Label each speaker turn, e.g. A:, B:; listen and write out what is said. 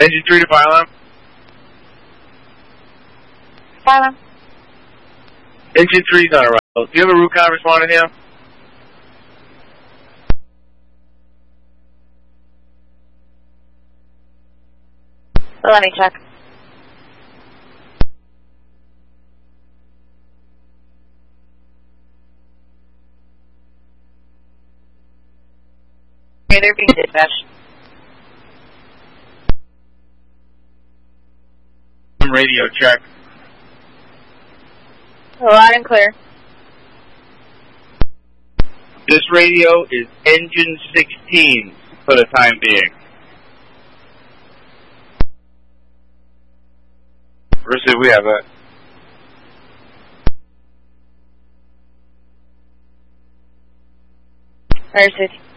A: Engine 3 to fire alarm.
B: Fire alarm.
A: Engine 3's on a route. Do you have a route con responder here?
B: Let me check. Okay, they're being dispatched.
A: Radio check.
B: Loud and clear.
A: This radio is engine 16 for the time being. Versus we have a
B: Understood.